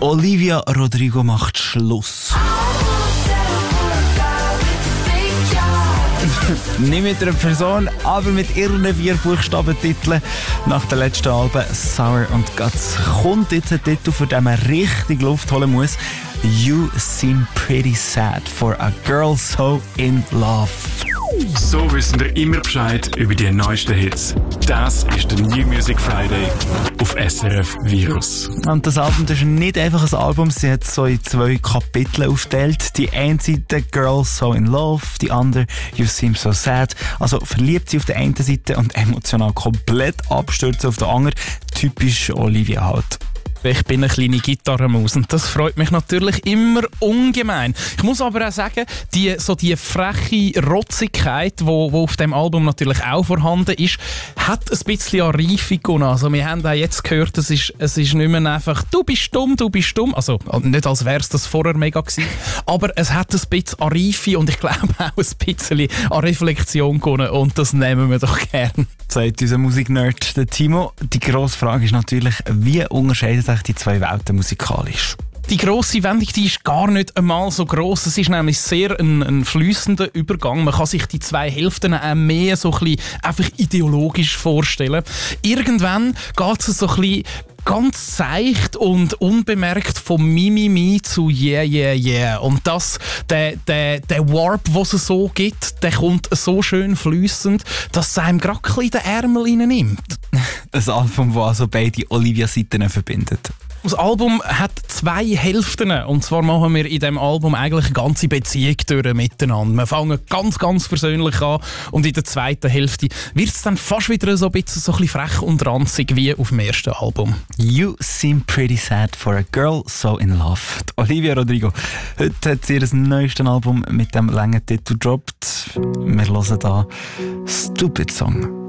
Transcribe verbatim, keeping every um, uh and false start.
Olivia Rodrigo macht Schluss. Nicht mit einer Person, aber mit ihren vier Buchstabentiteln. Nach den letzten Alben Sour und Guts kommt jetzt ein Titel, für den man richtig Luft holen muss. You seem pretty sad for a girl so in love. So wissen wir immer Bescheid über die neuesten Hits. Das ist der New Music Friday auf S R F Virus. Und das Album das ist nicht einfach ein Album, sie hat so in zwei Kapitel aufgeteilt. Die eine Seite Girl so in love, die andere You seem so sad. Also verliebt sie auf der einen Seite und emotional komplett abstürzen auf der anderen. Typisch Olivia halt. Ich bin eine kleine Gitarrenmaus und das freut mich natürlich immer ungemein. Ich muss aber auch sagen, die, so die freche Rotzigkeit, die wo, wo auf dem Album natürlich auch vorhanden ist, hat ein bisschen an Reife gewonnen. Also wir haben auch jetzt gehört, es ist, es ist nicht mehr einfach «Du bist dumm, du bist dumm». Also nicht, als wäre es das vorher mega gewesen. Aber es hat ein bisschen an Reife und ich glaube auch ein bisschen an Reflexion gewonnen und das nehmen wir doch gern. Sagt unser Musiknerd der Timo. Die grosse Frage ist natürlich, wie unterscheiden sich die zwei Welten musikalisch? Die grosse Wendung, die ist gar nicht einmal so gross. Es ist nämlich sehr ein, ein fließender Übergang. Man kann sich die zwei Hälften auch mehr so ein bisschen einfach ideologisch vorstellen. Irgendwann geht es so ein bisschen ganz seicht und unbemerkt von Mimimi zu Yeah, Yeah, Yeah. Und das, der, der, der Warp, den es so gibt, der kommt so schön fließend, dass es einem gerade ein bisschen den Ärmel reinnimmt. Ein Album, das also beide Olivia-Seiten verbindet. Das Album hat zwei Hälften und zwar machen wir in diesem Album eigentlich eine ganze Beziehung durch miteinander. Wir fangen ganz, ganz persönlich an und in der zweiten Hälfte wird es dann fast wieder so ein bisschen, so ein bisschen frech und ranzig wie auf dem ersten Album. You seem pretty sad for a girl so in love. Die Olivia Rodrigo. Heute hat sie ihr neuestes Album mit dem langen Titel gedroppt. Wir hören da Stupid Song.